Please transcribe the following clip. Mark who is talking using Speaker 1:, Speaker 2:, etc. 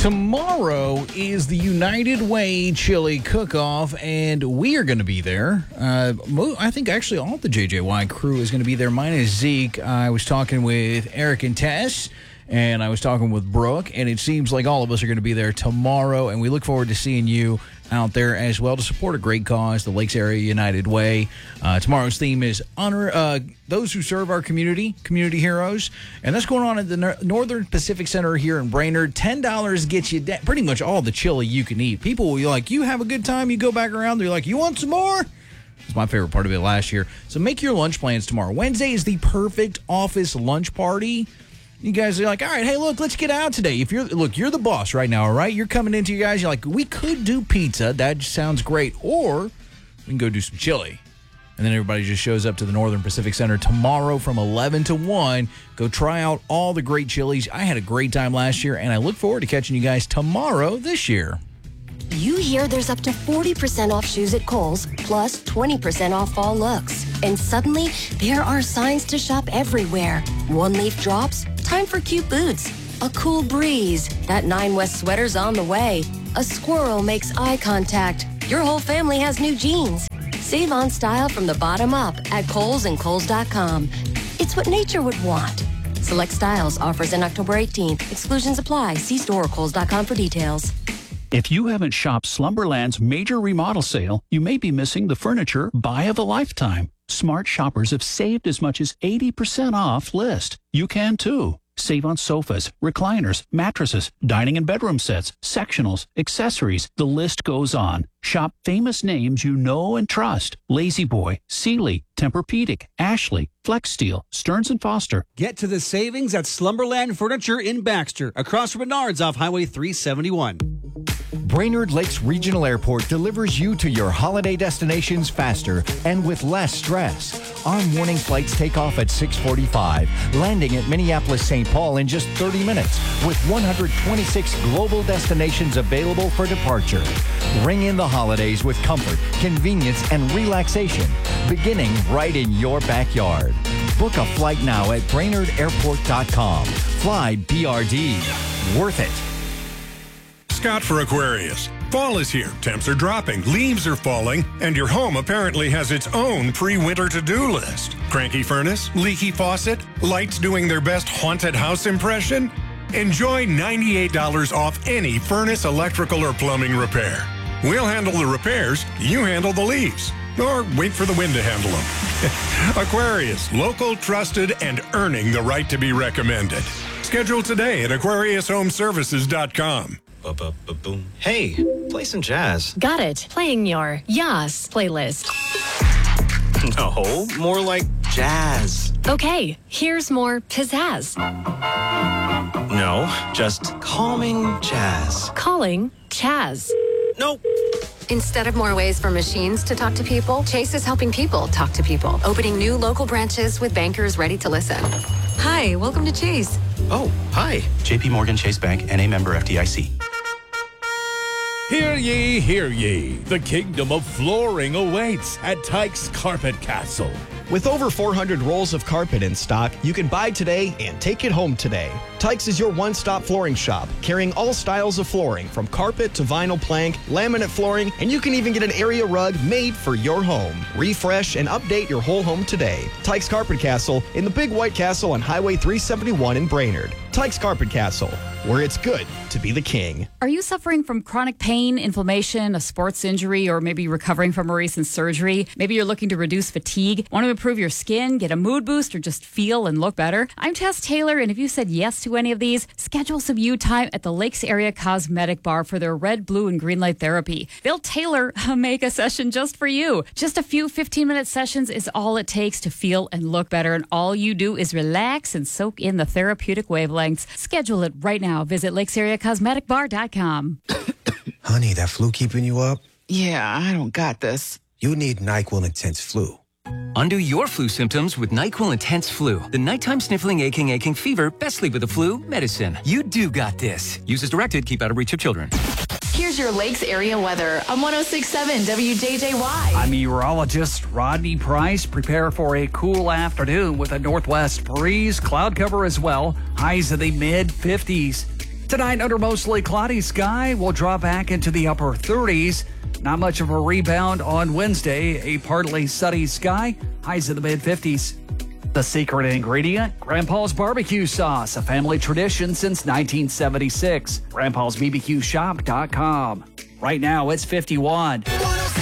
Speaker 1: Tomorrow is the United Way Chili Cook-Off, and we are going to be there. I think actually all the JJY crew is going to be there, minus Zeke. I was talking with Eric and Tess, and I was talking with Brooke, and it seems like all of us are going to be there tomorrow, and we look forward to seeing you out there as well to support a great cause, the Lakes Area United Way. Tomorrow's theme is honor those who serve our community heroes, and that's going on at the Northern Pacific Center here in Brainerd. $10 gets you pretty much all the chili you can eat. People will be like, you have a good time, you go back around, they're like, you want some more? It's my favorite part of it last year. So make your lunch plans tomorrow. Wednesday is the perfect office lunch party. You guys are like, all right, hey, look, let's get out today. You're the boss right now, all right? You're coming into you guys, you're like, we could do pizza. That just sounds great. Or we can go do some chili. And then everybody just shows up to the Northern Pacific Center tomorrow from 11 to 1. Go try out all the great chilies. I had a great time last year, and I look forward to catching you guys tomorrow this year.
Speaker 2: You hear there's up to 40% off shoes at Kohl's, plus 20% off fall looks. And suddenly, there are signs to shop everywhere. One leaf drops, time for cute boots. A cool breeze, that 9 West sweater's on the way. A squirrel makes eye contact. Your whole family has new jeans. Save on style from the bottom up at Kohl's and Kohl's.com. It's what nature would want. Select styles, offers in October 18th. Exclusions apply. See store or Kohl's.com for details.
Speaker 3: If you haven't shopped Slumberland's major remodel sale, you may be missing the furniture buy of a lifetime. Smart shoppers have saved as much as 80% off list. You can too. Save on sofas, recliners, mattresses, dining and bedroom sets, sectionals, accessories. The list goes on. Shop famous names you know and trust. La-Z-Boy, Sealy, Tempur-Pedic, Ashley, Flex Steel, Stearns & Foster.
Speaker 4: Get to the savings at Slumberland Furniture in Baxter, across from Menards off Highway 371.
Speaker 5: Brainerd Lakes Regional Airport delivers you to your holiday destinations faster and with less stress. Our morning flights take off at 6:45, landing at Minneapolis-St. Paul in just 30 minutes, with 126 global destinations available for departure. Ring in the holidays with comfort, convenience, and relaxation, beginning right in your backyard. Book a flight now at BrainerdAirport.com. Fly BRD. Worth it.
Speaker 6: Scott for Aquarius. Fall is here. Temps are dropping, leaves are falling, and your home apparently has its own pre-winter to-do list. Cranky furnace? Leaky faucet? Lights doing their best haunted house impression? Enjoy $98 off any furnace, electrical, or plumbing repair. We'll handle the repairs, you handle the leaves. Or wait for the wind to handle them. Aquarius, local, trusted, and earning the right to be recommended. Schedule today at AquariusHomeservices.com.
Speaker 7: Hey, play some jazz.
Speaker 8: Got it. Playing your Yas playlist.
Speaker 7: No, more like jazz.
Speaker 8: Okay, here's more pizzazz.
Speaker 7: No, just calming jazz.
Speaker 8: Calling Chaz.
Speaker 7: Nope.
Speaker 9: Instead of more ways for machines to talk to people, Chase is helping people talk to people, opening new local branches with bankers ready to listen. Hi, welcome to Chase.
Speaker 7: Oh, hi. JP Morgan Chase Bank, N.A. member FDIC.
Speaker 10: Hear ye, hear ye. The kingdom of flooring awaits at Tyke's Carpet Castle.
Speaker 11: With over 400 rolls of carpet in stock, you can buy today and take it home today. Tyke's is your one-stop flooring shop, carrying all styles of flooring, from carpet to vinyl plank, laminate flooring, and you can even get an area rug made for your home. Refresh and update your whole home today. Tyke's Carpet Castle in the Big White Castle on Highway 371 in Brainerd. Tyke's Carpet Castle, where it's good to be the king.
Speaker 12: Are you suffering from chronic pain, inflammation, a sports injury, or maybe recovering from a recent surgery? Maybe you're looking to reduce fatigue, want to improve your skin, get a mood boost, or just feel and look better? I'm Tess Taylor, and if you said yes to any of these, schedule some you time at the Lakes Area Cosmetic Bar for their red, blue, and green light therapy. They'll tailor make a session just for you. Just a few 15-minute sessions is all it takes to feel and look better, and all you do is relax and soak in the therapeutic wavelengths. Schedule it right now. Visit lakesareacosmeticbar.com.
Speaker 13: Honey, that flu keeping you up?
Speaker 14: Yeah, I don't got this.
Speaker 13: You need NyQuil Intense Flu.
Speaker 15: Undo your flu symptoms with NyQuil Intense Flu. The nighttime sniffling, aching fever, best sleep with the flu medicine. You do got this. Use as directed. Keep out of reach of children.
Speaker 16: Here's your Lakes area weather on 106.7 WJJY.
Speaker 17: I'm meteorologist Rodney Price. Prepare for a cool afternoon with a northwest breeze, cloud cover as well. Highs in the mid-50s. Tonight, under mostly cloudy sky, we'll drop back into the upper 30s. Not much of a rebound on Wednesday. A partly sunny sky, highs in the mid-50s. The secret ingredient, Grandpa's barbecue sauce, a family tradition since 1976. Grandpa'sBBQShop.com. Right now, it's 51.